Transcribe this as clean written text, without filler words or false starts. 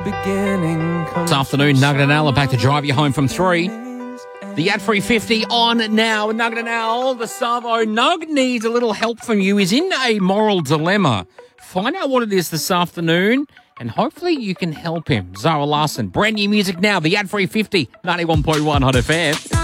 beginning comes This afternoon, Nugget and Al are back to drive you home from 3. The Ad 350 on now. Nugget and Al, the Savo Nug needs a little help from you. He's in a moral dilemma. Find out what it is this afternoon, and hopefully you can help him. Zara Larson, brand new music now. The Ad 350, 91.1 Hot FM.